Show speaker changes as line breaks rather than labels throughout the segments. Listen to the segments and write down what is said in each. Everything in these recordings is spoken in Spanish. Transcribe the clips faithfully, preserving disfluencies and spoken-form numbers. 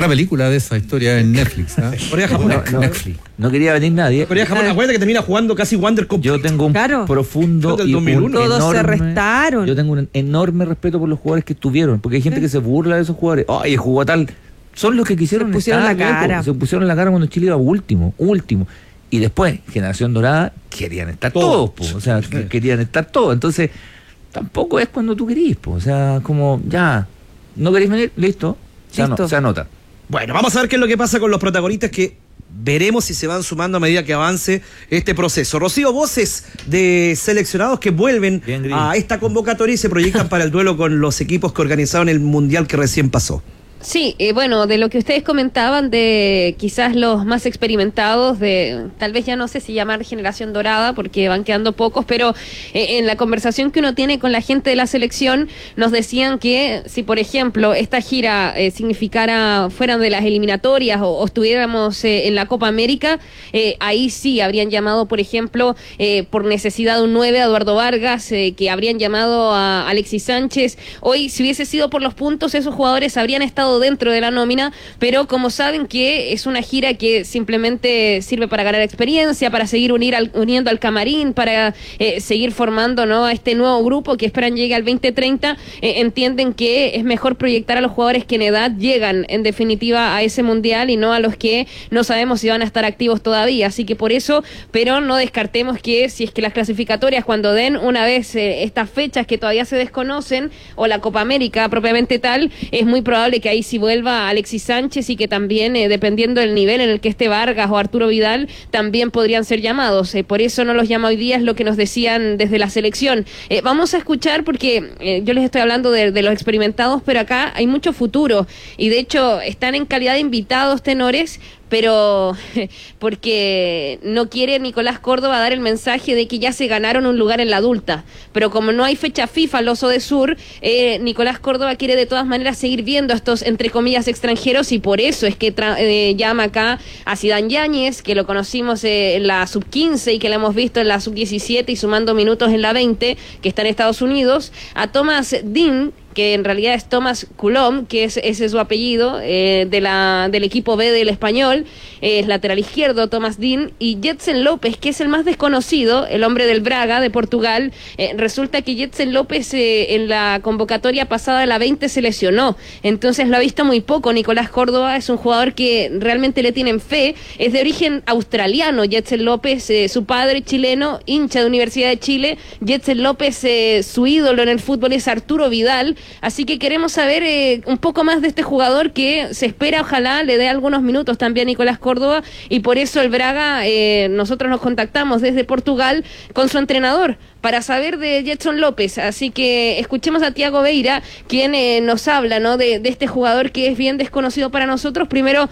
una película de esa historia en Netflix. ¿eh?
Corea-Japón.
No, no, Netflix. No quería venir nadie.
Corea-Japón, acuérdate que termina jugando casi Wander Cup.
Yo tengo un
Claro.
profundo y un enorme,
Todos se restaron.
Yo tengo un enorme respeto por los jugadores que estuvieron, porque hay gente
Sí.
que se burla de esos jugadores. Ay, jugó tal. Son los que quisieron
Se pusieron
estar,
la cara.
loco. Se pusieron la cara cuando Chile iba último, último. Y después, Generación Dorada, querían estar todos,
Todos.
po. O sea, que- querían estar todos. Entonces, tampoco es cuando tú querís, po. O sea, como, ya, no queréis venir, listo, se, ano-
Listo.
se anota.
Bueno, vamos a ver qué es lo que pasa con los protagonistas que veremos si se van sumando a medida que avance este proceso. Rocío, voces de seleccionados que vuelven
Bien, Gris.
a esta convocatoria y se proyectan para el duelo con los equipos que organizaron el Mundial que recién pasó.
Sí, eh, bueno, de lo que ustedes comentaban de quizás los más experimentados, de tal vez ya no sé si llamar generación dorada porque van quedando pocos, pero eh, en la conversación que uno tiene con la gente de la selección nos decían que si por ejemplo esta gira eh, significara fueran de las eliminatorias o, o estuviéramos eh, en la Copa América, eh, ahí sí habrían llamado por ejemplo eh, por necesidad de un nueve a Eduardo Vargas, eh, que habrían llamado a Alexis Sánchez. Hoy si hubiese sido por los puntos esos jugadores habrían estado dentro de la nómina, pero como saben que es una gira que simplemente sirve para ganar experiencia, para seguir unir al, uniendo al camarín, para eh, seguir formando, ¿no?, a este nuevo grupo que esperan llegue al veinte treinta, eh, entienden que es mejor proyectar a los jugadores que en edad llegan en definitiva a ese mundial y no a los que no sabemos si van a estar activos todavía, así que por eso, pero no descartemos que si es que las clasificatorias cuando den una vez eh, estas fechas que todavía se desconocen o la Copa América propiamente tal, es muy probable que ahí si vuelva Alexis Sánchez y que también, eh, dependiendo del nivel en el que esté Vargas o Arturo Vidal, también podrían ser llamados. Eh, por eso no los llama hoy día, es lo que nos decían desde la selección. Eh, vamos a escuchar porque eh, yo les estoy hablando de, de los experimentados, pero acá hay mucho futuro y de hecho están en calidad de invitados tenores, pero porque no quiere Nicolás Córdoba dar el mensaje de que ya se ganaron un lugar en la adulta, pero como no hay fecha FIFA al Oso de Sur, eh, Nicolás Córdoba quiere de todas maneras seguir viendo a estos entre comillas extranjeros y por eso es que tra- eh, llama acá a Zidane Yáñez, que lo conocimos eh, en la sub quince y que lo hemos visto en la sub diecisiete y sumando minutos en la veinte, que está en Estados Unidos, a Thomas Dean, que en realidad es Thomas Coulomb, que es, ese es su apellido, eh, de la, del equipo B del Español, eh, es lateral izquierdo, Thomas Dean, y Jetsen López, que es el más desconocido, el hombre del Braga, de Portugal. Eh, resulta que Jetsen López eh, en la convocatoria pasada de la veinte se lesionó, entonces lo ha visto muy poco Nicolás Córdoba, es un jugador que realmente le tienen fe, es de origen australiano, Jetsen López, eh, su padre chileno, hincha de Universidad de Chile, Jetsen López, eh, su ídolo en el fútbol es Arturo Vidal. Así que queremos saber eh, un poco más de este jugador que se espera, ojalá le dé algunos minutos también a Nicolás Córdoba, y por eso el Braga, eh, nosotros nos contactamos desde Portugal con su entrenador para saber de Jetson López. Así que escuchemos a Tiago Beira, quien eh, nos habla, ¿no?, de, de este jugador que es bien desconocido para nosotros. Primero,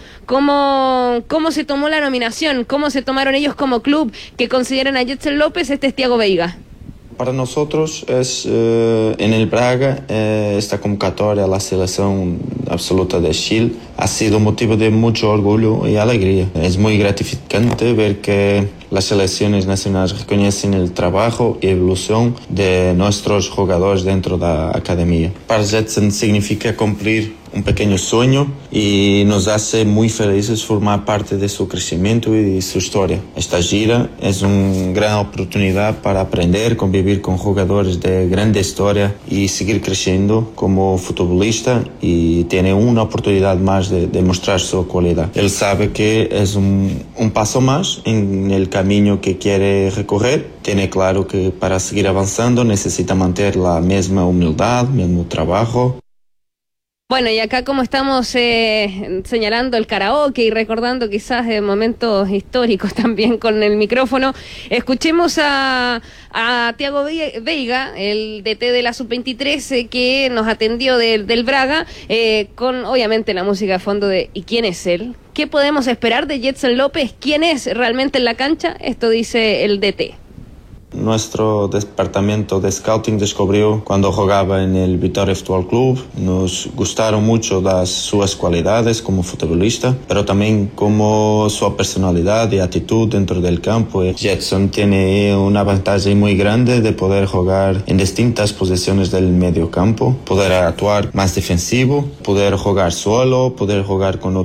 cómo, cómo se tomó la nominación, cómo se tomaron ellos como club que consideran a Jetson López. Este es Tiago Beira.
Para nosotros es eh, en el Braga eh, esta convocatoria a la selección absoluta de Chile ha sido motivo de mucho orgullo y alegría. Es muy gratificante ver que las selecciones nacionales reconocen el trabajo y evolución de nuestros jugadores dentro de la academia. Para Jetson significa cumplir un pequeño sueño y nos hace muy felices formar parte de su crecimiento y su historia. Esta gira es una gran oportunidad para aprender, convivir con jugadores de grande historia y seguir creciendo como futbolista, y tiene una oportunidad más de demostrar su cualidad. Él sabe que es un, un paso más en el camino que quiere recorrer. Tiene claro que para seguir avanzando necesita mantener la misma humildad, mismo trabajo.
Bueno, y acá como estamos eh, señalando el karaoke y recordando quizás de momentos históricos también con el micrófono, escuchemos a, a Tiago Veiga, el D T de la sub veintitrés, eh, que nos atendió de, del Braga, eh, con obviamente la música de fondo de ¿y quién es él? ¿Qué podemos esperar de Jetson López? ¿Quién es realmente en la cancha? Esto dice el D T.
Nuestro departamento de scouting descubrió cuando jugaba en el Vitória Futebol Clube. Nos gustaron mucho las, sus cualidades como futbolista, pero también como su personalidad y actitud dentro del campo. Jetson tiene una ventaja muy grande de poder jugar en distintas posiciones del medio campo, poder actuar más defensivo, poder jugar solo, poder jugar con